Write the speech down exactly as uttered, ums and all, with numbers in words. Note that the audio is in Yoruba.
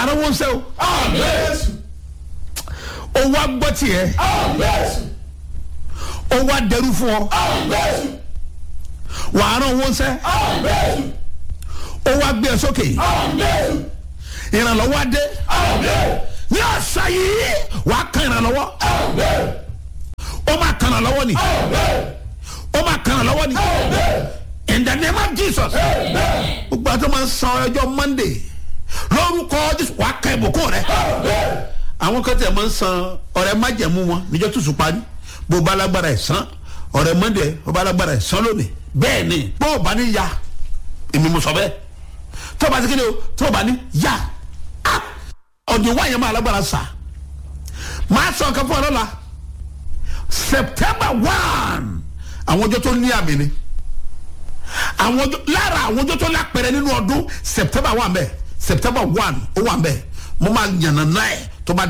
wàá rán wọn sẹ́ o. o wa gbọ́ tiẹ̀. o wa dẹrú fún ọ. wàá rán wọn sẹ́. o wa gbé ẹ sókè. ìrànlọ́wọ́ adé. ní ọ̀sán yìí wàá kan ìrànlọ́wọ́. o máa kan ìrànlọ́wọ́ ni. o máa kan ìrànlọ́wọ́ ni. in the name of Jesus. gbogbo àti ọmọ sàn ọjọ́ Monday lórúkọ Jésù wàá kan ìbùkún rẹ. àwọn kan tẹ̀ máa ń san ọ̀rẹ́ májẹ̀mú wọn níjọ́ tuntun parí bó bá lágbára ẹ̀ san ọ̀rẹ́ Monday bó bá lágbára ẹ̀ san lónìí bẹ́ẹ̀ ni bó o bá ní ya èmi mo sọ bẹ́ẹ̀ tó o bá ti kéde o tó o bá ní ya ọ̀dùn wáyé máa lágbára sà máa sọ nǹkan fún ọ lọ́la September one àwọn ọjọ́ tó ní àmì ni àwọn ọjọ́ lára àwọn ọjọ́ tó lápẹ̀rẹ̀ nínú ọdún September one bẹ́ẹ̀ September one ó wà bẹ́ẹ̀ mo máa yànnà náà ẹ̀ tó bá